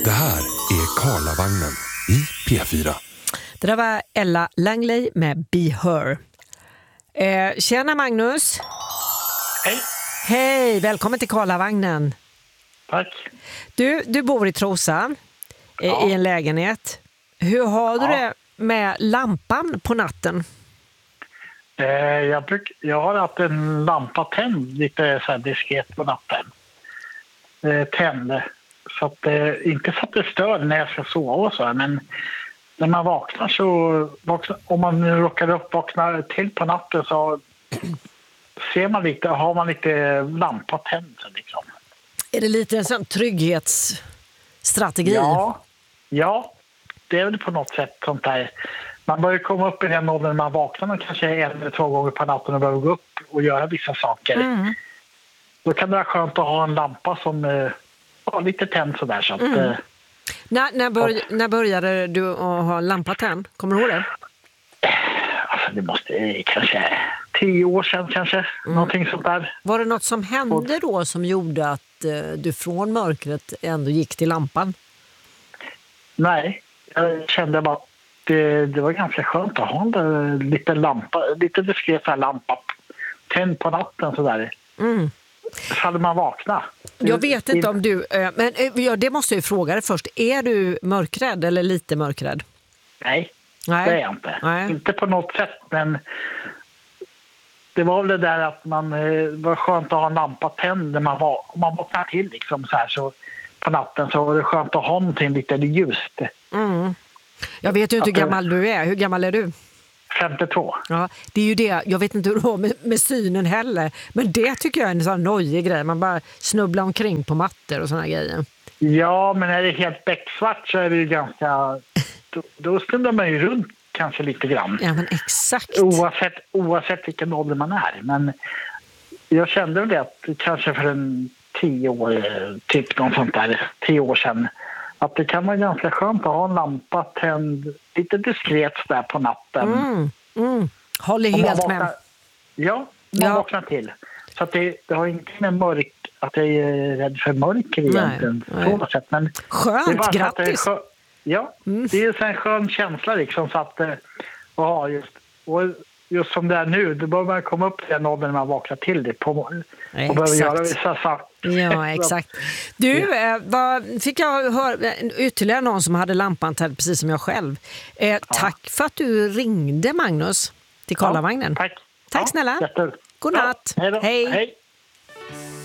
Det här är Karlavagnen i P4. Det där var Ella Langley med Be Her. Tjena Magnus. Hej. Hej, välkommen till Karlavagnen. Tack. Du bor i Trosa i en lägenhet. Hur har du det med lampan på natten? Jag har haft en lampa tänd lite så här diskret på natten. Tänd. Så att, inte så att det stör när jag ska sova och så, men när man vaknar så... om man råkar vakna till på natten så ser man lite, har man lite lampa tänd. Liksom. Är det lite en sån trygghetsstrategi? Ja, det är väl på något sätt sånt där. Man börjar komma upp i den åldern när man vaknar kanske 1 eller 2 gånger på natten och behöver gå upp och göra vissa saker. Mm. Då kan det vara skönt att ha en lampa som lite tänd sådär. Så att, när började du att ha lampa tänd? Kommer du ihåg det? Alltså det måste kanske 10 år sedan kanske. Någonting sånt där. Var det något som hände då som gjorde att du från mörkret ändå gick till lampan? Nej, jag kände bara att det var ganska skönt att ha en liten lampa, lite diskret lampa tänd på natten sådär. Så hade man vaknat. Jag vet inte om du... Men det måste jag ju fråga dig först. Är du mörkrädd eller lite mörkrädd? Nej. Det är jag inte. Nej. Inte på något sätt, men det var väl det där att man var skönt att ha en lampa tänd när man vaknar till liksom så här, så på natten så var det skönt att ha någonting lite ljust. Jag vet ju inte hur gammal du är. Hur gammal är du? 52. Ja, det är ju det. Jag vet inte hur det var med synen heller. Men det tycker jag är en sån nojig grej. Man bara snubblar omkring på mattor och såna grejer. Ja, men är det helt becksvart så är det ju ganska... Då snubblar man ju runt kanske lite grann. Ja, men exakt. Oavsett vilken ålder man är. Men jag kände väl det att kanske för 10 år, typ något sånt där, 10 år sedan, att det kan vara ganska skönt att ha en lampa tänd lite diskret där på natten. Håller helt med. Ja, man vaknar till. Så att det har inte med mörk, att jag är rädd för mörker egentligen. På något sätt. Men skönt, grattis! Det är en skön känsla liksom. Så att, just som det är nu, då bör man komma upp till den åldern när man vaknar till det och behöver göra vissa saker. Ja, exakt. Du, fick jag höra ytterligare någon som hade lampan tänd precis som jag själv. Tack för att du ringde, Magnus, till Karlavagnen. Tack. Tack snälla. God natt. Hej.